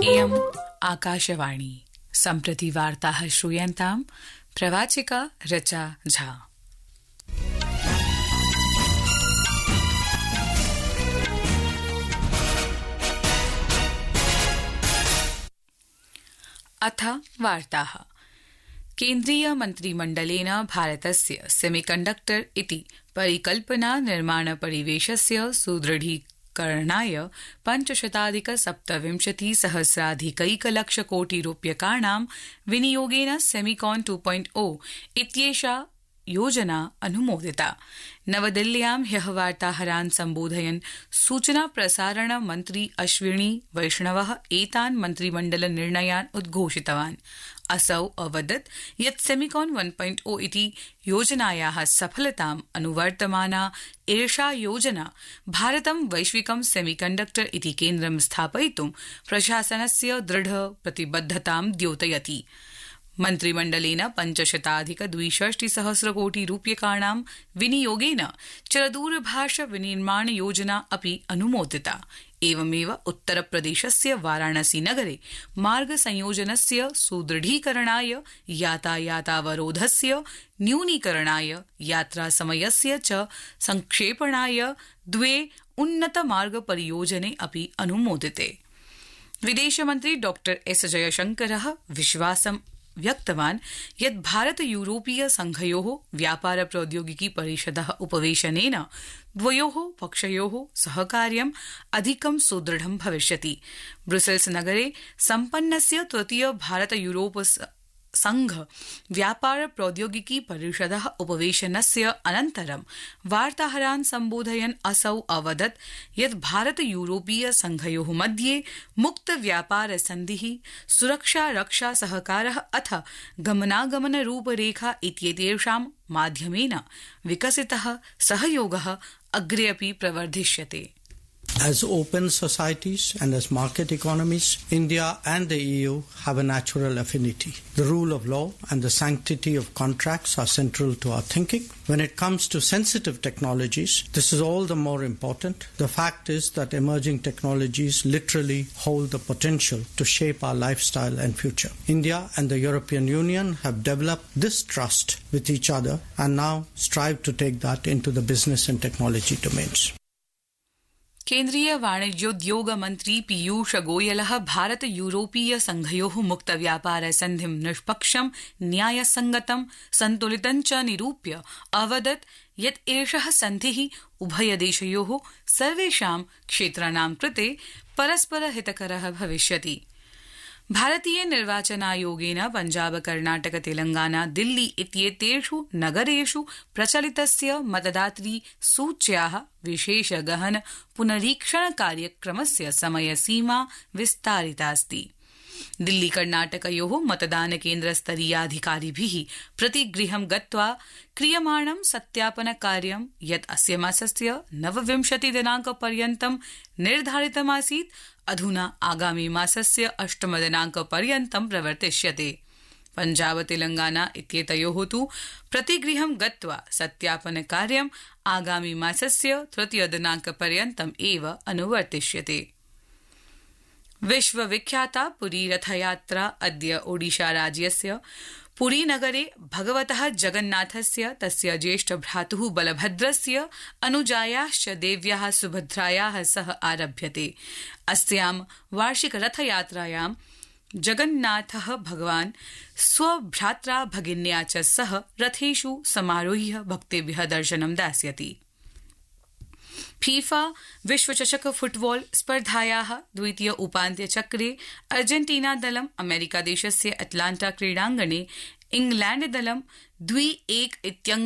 इयम् आकाशवाणी सम्प्रति वार्ताः श्रूयन्ताम् प्रवाचिका रचा झा। अथ वार्ताः। केन्द्रीय मन्त्रिमण्डलेन भारतस्य सेमीकण्डक्टर इति परिकल्पना निर्माण परिवेशस्य सुदृढीकरणाय 527,000,000,000 विनियोगेन सेमिकॉन 2.0 इत्येषा योजना अनुमोदिता। नवदिल्ल्यां ह्यः वार्ताहरान् सम्बोधयन् सूचना प्रसारण मन्त्री अश्विनी वैष्णवः एतान् मन्त्रिमण्डल निर्णयान् उद्घोषितवान्। असौ अवदत् यत् सेमिकॉन 1.0 इति योजनायाः सफलताम् अनुवर्तमाना एषा योजना भारतं वैश्विकं सेमीकण्डक्टर इति केन्द्रं स्थापयितुं प्रशासनस्य दृढ प्रतिबद्धतां द्योतयति। मन्त्रिमण्डलेन 500,260,000,000,000 विनियोगेन चलदूरभाष विनिर्माण योजना अपि अनुमोदिता। एवमेव उत्तरप्रदेशस्य वाराणसी नगरे मार्ग संयोजनस्य सुदृढीकरणाय, यातायातावरोधस्य न्यूनीकरणाय, यात्रासमयस्य च संक्षेपणाय 2 उन्नत मार्ग परियोजने अपि अनुमोदिते। विदेशमन्त्री डॉ एस जयशंकरः विश्वासं व्यक्तवान् यत् भारत यूरोपीय संघयोः व्यापार प्रौद्योगिकी परिषदः उपवेशनेन द्वयोः पक्षयोः सहकार्यम् अधिकं सुदृढं भविष्यति। ब्रुसेल्स नगरे सम्पन्नस्य तृतीय भारत यूरोप संघ व्यापार प्रौद्योगिकी परिषदः उपवेशनस्य अनन्तरं वार्ताहरान् सम्बोधयन् असौ अवदत् यत् भारत यूरोपीय संघयोः मध्ये मुक्त व्यापार सन्धिः, सुरक्षा रक्षा सहकारः अथ गमनागमन रूपरेखा इत्येतेषां माध्यमेन विकसितः सहयोगः अग्रे अपि प्रवर्धिष्यते। As open societies and as market economies, India and the EU have a natural affinity. The rule of law and the sanctity of contracts are central to our thinking. When it comes to sensitive technologies, this is all the more important. The fact is that emerging technologies literally hold the potential to shape our lifestyle and future. India and the European Union have developed this trust with each other and now strive to take that into the business and technology domains. केन्द्रीय वाणिज्योद्योग मन्त्री पीयूष गोयलः भारत यूरोपीय संघयोः मुक्त व्यापार सन्धिं निष्पक्षं, न्यायसंगतं, सन्तुलितं च निरूप्य अवदत् यत् एषः सन्धिः उभयदेशयोः सर्वेषां क्षेत्राणां कृते परस्पर हितकरः भविष्यति। भारतीय निर्वाचनायोगेन पञ्जाब, कर्णाटक, तेलंगाना, दिल्ली इत्येतेषु नगरेषु प्रचलितस्य मतदातृ सूच्याः विशेष गहन पुनरीक्षण कार्यक्रमस्य समयसीमा विस्तारितास्ति। दिल्ली कर्णाटकयोः मतदान केन्द्रस्तरीयाधिकारिभिः प्रतिगृहं गत्वा क्रियमाणं सत्यापन कार्यं यत् अस्य मासस्य 29 दिनाङ्कपर्यन्तं निर्धारितमासीत् अधुना आगामी मासस्य 8 दिनाङ्कपर्यन्तं प्रवर्तिष्यते। पञ्जाब, तेलंगाना इत्येतयोः तु प्रतिगृहं गत्वा सत्यापन कार्यम् आगामी मासस्य 3 दिनाङ्कपर्यन्तम् एव अनुवर्तिष्यते। विश्वविख्याता पुरी रथयात्रा अद्य ओडिशा राज्यस्य पुरी नगरे भगवतः जगन्नाथस्य, तस्य ज्येष्ठभ्रातुः बलभद्रस्य, अनुजायाश्च देव्याः सुभद्रायाः सह आरभ्यते। अस्यां वार्षिक रथयात्रायां जगन्नाथः भगवान् स्वभ्रात्रा भगिन्या च सह रथेषु समारोह्य भक्तेभ्यः दर्शनं दास्यति। फीफा विश्वचषक फुटबॉल स्पर्धायाः द्वितीय उपान्त्यचक्रे अर्जेन्टीना दलम् अमेरिकादेशस्य अटलान्टा क्रीडाङ्गणे इंग्लैण्ड दलं 2-1